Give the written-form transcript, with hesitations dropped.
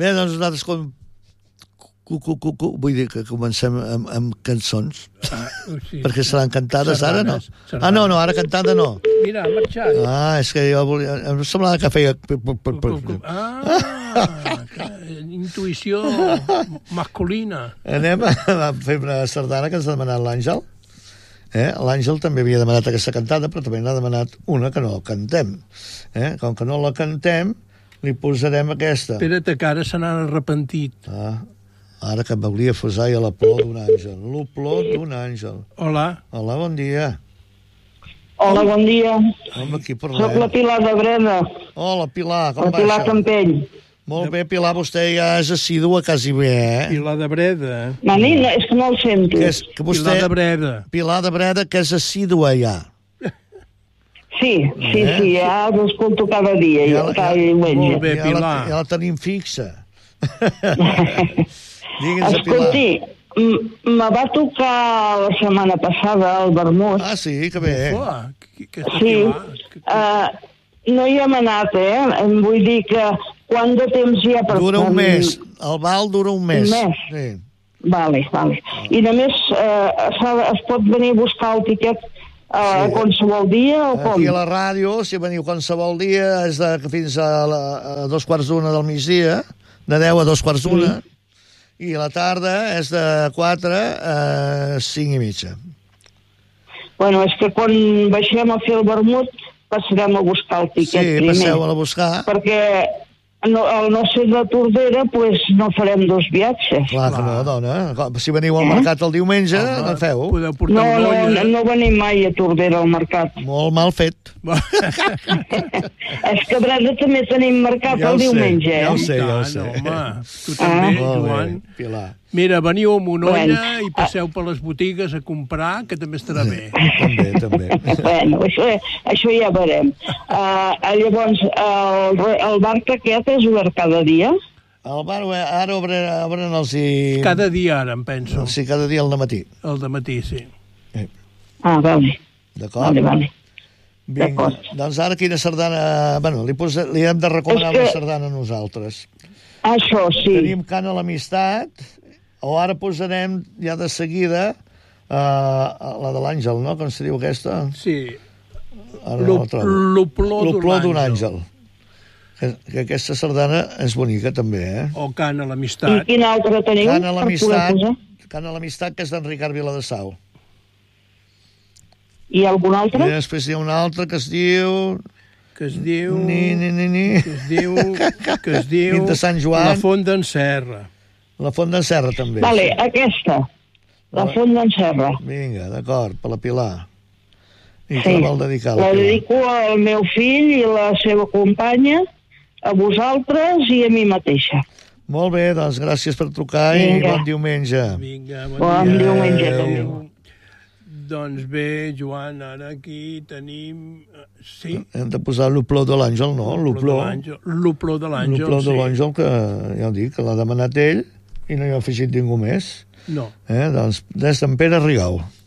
Bé, doncs nosaltres vull dir que comencem amb cançons. Sí. Perquè seran cantades Sardanes, ara, no? No, ara cantada no. Mira, ha marxat. És que jo volia... Em semblava que feia... Intuïció masculina. Anem a fer una sardana que ens ha demanat l'Àngel. L'Àngel també havia demanat aquesta cantada, però també n'ha demanat una que no cantem. Com que no la cantem, li posarem aquesta. Espera't, que ara se n'han arrepentit. Ara que volia posar la plor d'un àngel. L'oplor d'un àngel. Hola. Hola, bon dia. Hola, bon dia. Home, aquí parlem. Soc la Pilar de Breda. Hola, Pilar, com va La Pilar això? Campell. Molt bé, Pilar, vostè ja és assídua quasi bé, Pilar de Breda. Mani, és que no el sento. Que vostè, Pilar de Breda. Pilar de Breda, que és assídua ja. Sí, ja l'escolto cada dia, cada diumenge. Molt bé, Pilar. Ja la tenim fixa. Digue'ns, Escolti, me va tocar la setmana passada el vermut. Sí, que bé. Sí, no hi hem anat, Vull dir que quant de temps hi ha per... Dura un mes. El bal dura un mes. Un mes? Sí. Vale. I només es pot venir a buscar el tiquet qualsevol dia o com? Aquí a la ràdio, si veniu qualsevol dia, és fins a 2:45 del migdia, de 10 a 2:45, i a la tarda és de 4 a 5:30. Bueno, és que quan baixem a fer el vermut passarem a buscar el tiquet primer. Sí, passeu a buscar. Perquè al no ser de Tordera, pues no farem dos viatges. Clar que no, dona. Si veniu al mercat el diumenge, no feu. Podeu portar un doll. No venim mai a Tordera al mercat. Molt mal fet. És que a Breda també tenim mercat el diumenge. Ja ho sé. Home, tu també, Joan. Pilar. Mira, veniu a Monolla i passeu per les botigues a comprar, que també estarà bé. També. Bueno, això ja veurem. Llavors, el bar aquest és obert cada dia? El bar ara obren els... Cada dia ara, em penso. Sí, cada dia al matí. El dematí, sí. Vale. D'acord? Vale. Vinga, doncs ara quina sardana... Bueno, li hem de recomanar una sardana a nosaltres. Això, sí. Tenim Cant a l'Amistat, o ara posarem ja de seguida la de l'Àngel, no? Com se diu aquesta? Sí. L'oplor d'un àngel. Que aquesta sardana és bonica, també, O Cant a l'Amistat. I quina altra teniu? Cant a l'Amistat, que és d'en Ricard Viladesau. I algun altre? I després hi ha un altre que es diu... Que es diu... Que es diu... Nit de Sant Joan. La Font d'en Serra. La Font d'en Serra, també. Vale, aquesta. La Font d'en Serra. Vinga, d'acord, per la Pilar. I que la vol dedicar, la Pilar? La dedico al meu fill i la seva companya, a vosaltres i a mi mateixa. Molt bé, doncs gràcies per trucar i bon diumenge. Vinga, bon diumenge també. Doncs bé, Joan, ara aquí tenim... Sí? Hem de posar l'oplor de l'Àngel, no? L'oplor de l'Àngel, sí. L'oplor de l'Àngel, que ja ho dic, que l'ha demanat ell i no hi ha afegit ningú més. No. Doncs des d'en Pere Rigau.